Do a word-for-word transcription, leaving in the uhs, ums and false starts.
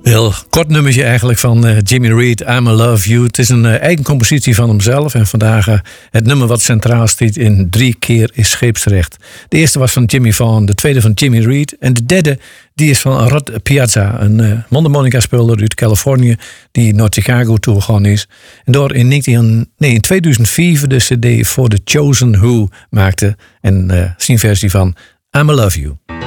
Heel kort nummertje eigenlijk van uh, Jimmy Reed, I'm a Love You. Het is een uh, eigen compositie van hemzelf. En vandaag uh, het nummer wat centraal staat in Drie keer is scheepsrecht. De eerste was van Jimmy Vaughan, de tweede van Jimmy Reed. En de derde die is van Rod Piazza, een uh, mondharmonica-speler uit Californië die naar Chicago toe gegaan is. En door in, negentien, nee, in tweeduizend vier de cd For The Chosen Who maakte. En uh, zijn versie van I'm a Love You.